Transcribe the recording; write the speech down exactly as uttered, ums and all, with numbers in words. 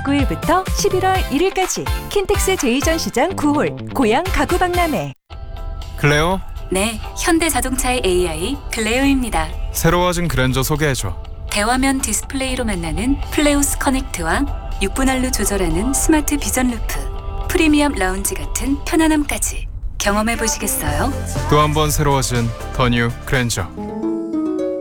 십구 일부터 십일월 일 일까지 킨텍스 제이 전시장 구 홀 고양 가구 박람회. 클레오, 네, 현대자동차의 에이아이 클레오입니다. 새로워진 그랜저 소개해줘. 대화면 디스플레이로 만나는 플레오스 커넥트와 육 분할로 조절하는 스마트 비전 루프, 프리미엄 라운지 같은 편안함까지 경험해 보시겠어요? 또 한 번 새로워진 더 뉴 그랜저.